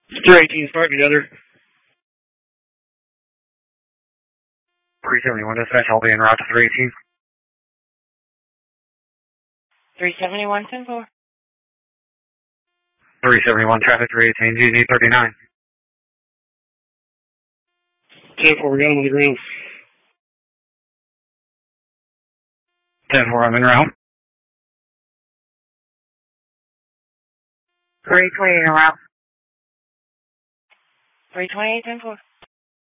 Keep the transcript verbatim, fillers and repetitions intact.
three eighteen, start together. three seventy-one dispatch, I'll be en route to three eighteen. three seventy-one, ten four. three seventy-one traffic, three eighteen, G G thirty-nine. ten four, we got him on the ground. ten four, I'm en route. three twenty-eight en route. three twenty-eight, ten four.